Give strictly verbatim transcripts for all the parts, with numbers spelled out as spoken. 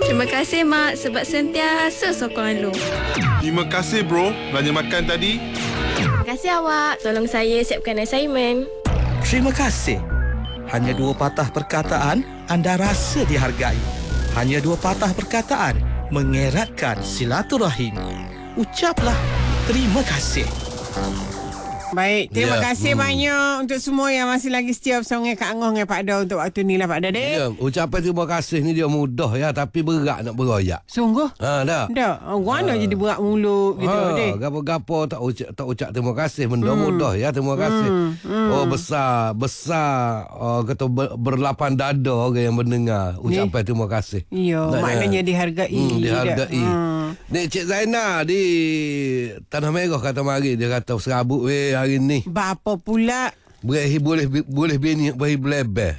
Terima kasih Mak sebab sentiasa sokong Alung. Terima kasih bro, belanja makan tadi. Terima kasih awak, tolong saya siapkan assignment. Terima kasih. Hanya dua patah perkataan anda rasa dihargai. Hanya dua patah perkataan mengeratkan silaturahim. Ucaplah terima kasih. Baik, terima Ya, kasih hmm. banyak untuk semua yang masih lagi setia bersama dengan Kak Angah dengan Pak Da untuk waktu ni lah Pak Da dek. Ya, ucapan terima kasih ni dia mudah ya, tapi berat nak beroyak. Sungguh? Ha dah. Dah, oh, mana jadi berat mulut gitu Ha, dek. gapo-gapo tak ucap tak ucap terima kasih, benda hmm. mudah ya, terima kasih. Hmm. Hmm. Oh besar, besar oh, kata ber, berlapan dada orang yang mendengar ucapan ni? Terima kasih. Ya, maknanya dihargai. Hmm, dihargai. Hmm. Ni Cik Zainal di Tanah Merah kata mari, dia kata serabut weh hari ni. Bapa pula? Berahi boleh boleh bini berahi belebeh.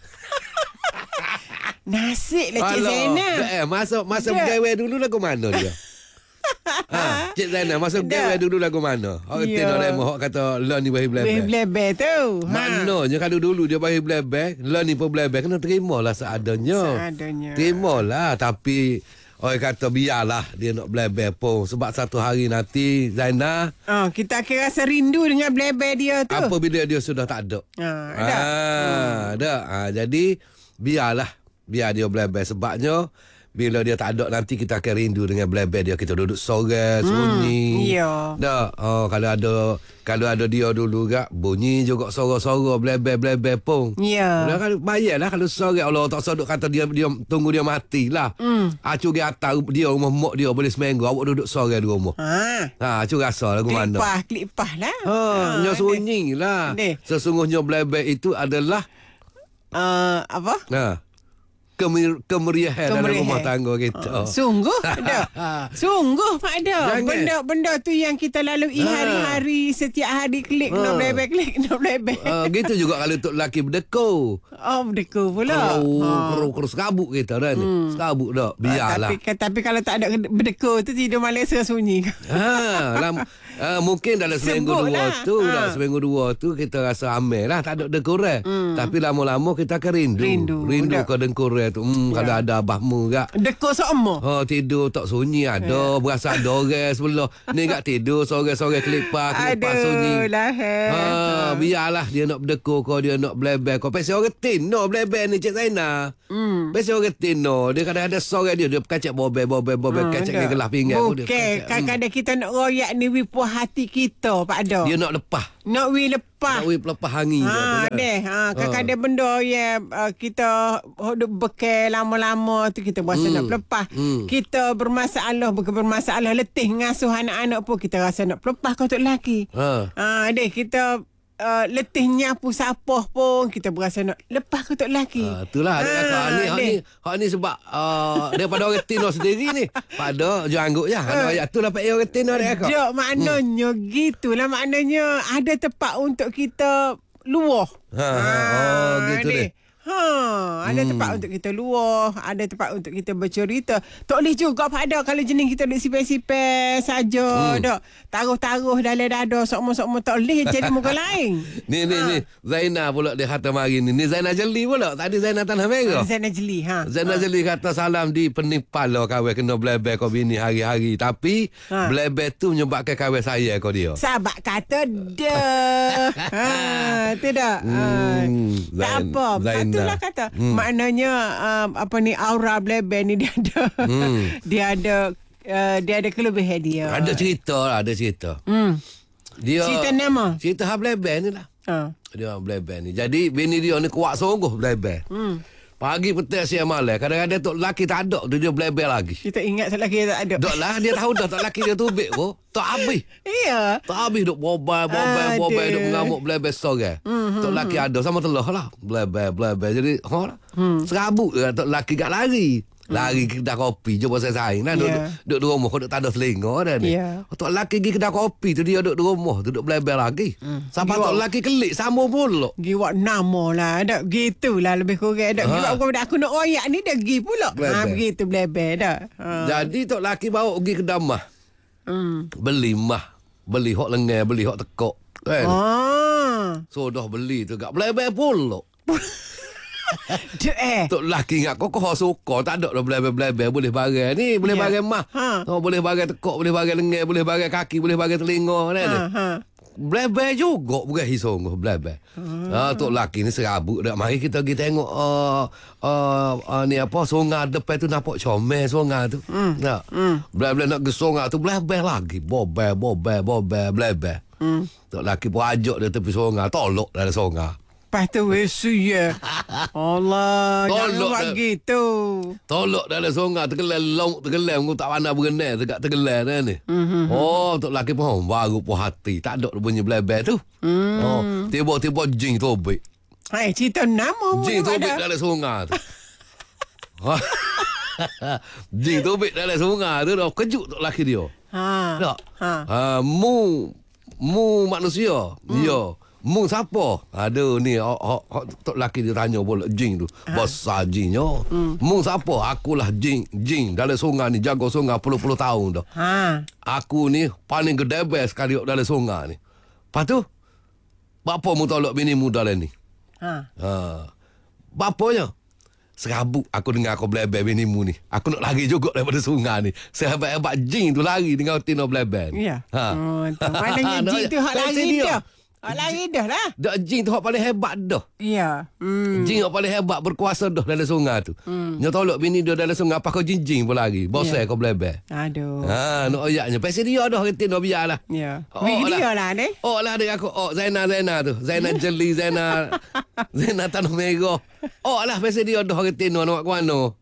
Nasib lah Cik Zainal. Eh, masa masa bergawe dulu lagu mana dia? ha, Cik Zainal masa bergawe dulu lagu mana? Orang tengok demo hok kata lah ni berahi belebeh. Berahi belebeh tu. Maknanya ha. kalau dulu dia berahi belebeh, lah ni pun belebeh, kena terimalah seadanya. Seadanya. Terimalah, tapi orang kata biarlah dia nak belebeh pun. Sebab satu hari nanti Zainal, oh, kita akan rasa rindu dengan belebeh dia tu. apabila dia sudah tak ada. Ha, Ah, ada. Ha, jadi biarlah, biar dia belebeh. Sebabnya bila dia tak ada nanti kita akan rindu dengan belebeh dia. Kita duduk sore sunyi. Ya. Dah. Oh, kalau ada kalau ada dia dulu gak bunyi juga soro-soro belebeh-belebeh pun. Ya. Dah kan bayarlah kalau sore Allah tak sodok kata dia dia tunggu dia matilah. Hmm. Acu dia atas dia rumah mak dia boleh seminggu awak duduk sore di rumah. Ha. Ha, acu rasa lagu mana. Klipah, klipah lah. Ha, nya sunyi lah. Deh. Sesungguhnya belebeh itu adalah Uh, apa? Nah, kemer- kemeriahan dalam Kemeriahan. rumah tangga kita. Uh, sungguh ada. Sungguh Pak Da. Jangan. Benda-benda tu yang kita lalui Ha. hari-hari, setiap hari klik Ha. no belebeh, klik no belebeh. Uh, gitu juga kalau untuk lelaki berdekor. Oh, berdeka pula. Keru, Ha. keru, keru serabut kita dah ni. Hmm. Serabut dah. Biarlah. Tapi, tapi kalau tak ada berdeka tu tidur Malaysia sunyi. Ha, lam, uh, mungkin dalam seminggu Sebut dua lah. tu, Ha. dalam seminggu dua tu kita rasa amel lah, tak ada dengkurai. Hmm. Tapi lama-lama kita akan rindu. Rindu, Rindu dah. ke dengkurai tu. Hmm, kalau ada abahmu gak. Deka seumur. Oh, tidur tak sunyi ada, berasa ada orang sebelah. Ni gak tidur sore-sore kelipar, kelipar sunyi. Aduh lah. Ha, biarlah dia nak berdekor kau, dia nak belebeh kau. Pasal orang tino belebeh ni Cik Zainal. Hmm. Pasal orang tino, dia kadang-kadang sore dia dia kacak bobel bobel bobel Hmm, kacak dah. ke gelas pinggan pun dia. Bukan, kacak. kadang-kadang kita nak royak ni wi puas hati kita Pak Da. Dia nak lepas. Nak wi lepas. Nak wip lepas hangi dia tu Ha, kan. deh. Ha, kadang-kadang benda yang uh, kita hidup bekal lama-lama tu kita berasa Hmm. nak pelepah. Hmm. Kita bermasalah, bukan bermasalah letih ngasuh anak-anak pun kita rasa nak pelepah kau untuk lelaki. Ha. Ha, deh kita uh, letih nyapu sapah pun kita berasa nak lepas kau untuk lelaki. Ha, itulah dia kata hak ni hak ni hak ni sebab uh, daripada orang tino sendiri ni. Pada janggut je. Ada ayat tu dapat orang tino dia kata. Jok maknanya hmm. gitulah maknanya ada tempat untuk kita luah. Ha, ha, oh, gitu deh. Ha, ada hmm. tempat untuk kita luah, ada tempat untuk kita bercerita. Tak boleh juga Pak Da kalau jenis kita duk sipel-sipel saja, hmm. dak taruh-taruh dalam dada sokmo-sokmo tak boleh jadi muka lain. Ni ni Ha. ni Zainal pula dia kata mari ni. Ni Zainal Jeli pula. Tadi Zainal Tanah Merah. Zainal Jeli ha. Zainal ha. Jeli kata salam di penipal lah kawan kena belebeh kau bini hari-hari. Tapi Ha. belebeh tu menyebabkan kawan saya kau dia. Sahabat kata dah. ha, tu dah. Hmm, ha. Tak Zain- apa. Zainal. Itulah kata. Hmm. Maknanya um, apa ni aura belebeh ni dia ada. Hmm. dia ada uh, dia ada kelebihan dia. Ada cerita lah, ada cerita. Hmm. Dia Cerita nama? Cerita hal belebeh ni lah. Ha. Dia belebeh ni. Jadi bini dia ni kuat sungguh belebeh. Hmm. Pagi petang siang malam. Kadang-kadang tok lelaki tak ada, dia belebeh lagi. Kita ingat satu lagi tak ada. Dok lah, dia tahu dah tok lelaki dia tubik pun. Tak habis. Iya. Tak habis duk bobal, bobal, Aduh. bobal, duk mengamuk belebeh sore. Mm-hmm. Tok lelaki ada sama telah lah. Belebeh, belebeh. Jadi, ha lah. Hmm. Serabut je tok lelaki kat lari. Lari ke kedai kopi je pasal saing. Nah, Yeah. duduk, duduk di rumah kau duduk tak ada selingkuh dah ni. Yeah. Tok lelaki pergi kedai kopi tu dia duduk di rumah, duduk belebeh lagi. Mm. Sampai Giwak. tok lelaki kelik sambung pula. Giwak nama lah. Ada gitulah lebih kurang. Ada Ha. giwak bukan aku nak royak ni dia gi pula. Belebeh. Ha begitu belebeh dah. Ha. Jadi tok lelaki bawa pergi kedai mah. Hmm. Beli mah. Beli hok lengan, beli hok tekok. Kan? Ah. So dah beli tu gak belebeh pula. Duk eh. Tok lelaki ingat kau kau suka tak ada dah belai-belai boleh bagai ni, boleh Ya. bagai mah. Ha. Oh, boleh bagai tekuk, boleh bagai lengan, boleh bagai kaki, boleh bagai telinga kan. Ha, ha. Belai-belai juga bukan hisong belai-belai. Hmm. Ha, tok lelaki ni serabut dak. Mari kita pergi tengok uh, uh, uh, ni apa sungai depan tu nampak comel sungai tu. Hmm. Tak. Hmm. Belai-belai nak ke sungai tu belai-belai lagi. Bobel, bobel, bobel, belai-belai. Hmm. Tok lelaki pun ajak dia tepi sungai, tolok dalam sungai. Lepas tu wesu ya. Allah, jangan Tolok buat dah. gitu. Tolok dalam sungai tergelam long tergelam aku tak pandai berenang tegak tergelam dah ni. Mm-hmm. Oh, tok lelaki pun baru pun hati. Tak ada bunyi belai-belai tu. Mm. Oh, tiba-tiba jing tobek. Hai, cerita nama pun Jing tak tobek ada. dalam sungai tu. Jing tobek dalam sungai tu dah kejut tok lelaki dia. Ha. Tak? Ha. Ha, mu mu manusia. Hmm. Ya. Mu siapa? Aduh ni hok hok hok tok lelaki dia tanya pula jing tu. Ha. Besar jingnya. Hmm. Mu siapa? Akulah jing jing dalam sungai ni jaga sungai puluh-puluh tahun dah. Ha. Aku ni paling gede best sekali dalam sungai ni. Lepas tu bapa mu tolak bini mu dalam ni. Ha. Ha. Bapanya serabut aku dengar aku belai-belai bini mu ni. Aku nak lari juga daripada sungai ni. Sehebat-hebat jing tu lari dengan tino belai-belai ni. Ya. Ha. Oh, tu. Maknanya jin tu hak Dari lari sini dah. Hak lari dah lah. Dak jing tu hak paling hebat dah. Ya. Hmm. Jing hak paling hebat berkuasa dah dalam sungai tu. Hmm. Nya tolak bini dia dalam sungai apa kau jing-jing pun lari. Bosai Ya. kau belai-belai. Aduh. Ha, nak ayaknya. Pasal dia dah retin dah biarlah. Ya. Oh, Video lah ni. Oh lah adik aku. Oh Zainal Zainal tu. Zainal Jeli Zainal. Zainal Tanah Merah. Oh lah pasal dia dah retin nak ke mana.